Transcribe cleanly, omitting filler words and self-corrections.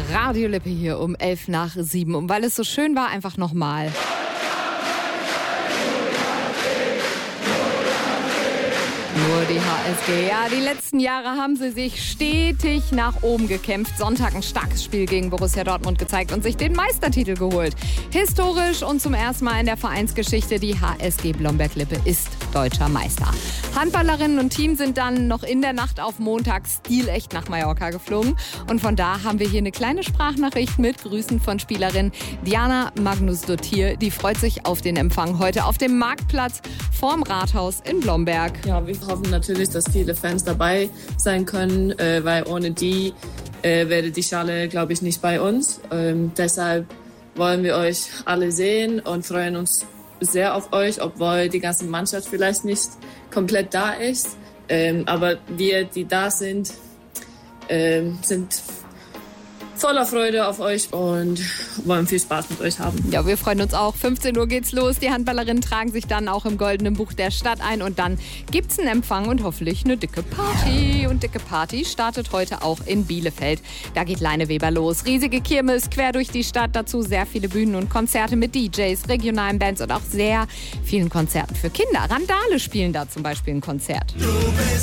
Radio Lippe hier um 6:11. Und weil es so schön war, einfach nochmal. Nur die HSG. Ja, die letzten Jahre haben sie sich stetig nach oben gekämpft. Sonntag ein starkes Spiel gegen Borussia Dortmund gezeigt und sich den Meistertitel geholt. Historisch und zum ersten Mal in der Vereinsgeschichte, die HSG Blomberg-Lippe ist deutscher Meister. Handballerinnen und Team sind dann noch in der Nacht auf Montag stilecht nach Mallorca geflogen. Und von da haben wir hier eine kleine Sprachnachricht mit Grüßen von Spielerin Diana Magnus-Dottir. Die freut sich auf den Empfang heute auf dem Marktplatz vorm Rathaus in Blomberg. Ja, wir hoffen natürlich, dass viele Fans dabei sein können, weil ohne die wäre die Schale, glaube ich, nicht bei uns. Deshalb wollen wir euch alle sehen und freuen uns sehr auf euch, obwohl die ganze Mannschaft vielleicht nicht komplett da ist. Aber wir, die da sind, sind voller Freude auf euch und wollen viel Spaß mit euch haben. Ja, wir freuen uns auch. 15 Uhr geht's los. Die Handballerinnen tragen sich dann auch im Goldenen Buch der Stadt ein und dann gibt's einen Empfang und hoffentlich eine dicke Party. Und dicke Party startet heute auch in Bielefeld. Da geht Leineweber los. Riesige Kirmes quer durch die Stadt. Dazu sehr viele Bühnen und Konzerte mit DJs, regionalen Bands und auch sehr vielen Konzerten für Kinder. Randale spielen da zum Beispiel ein Konzert.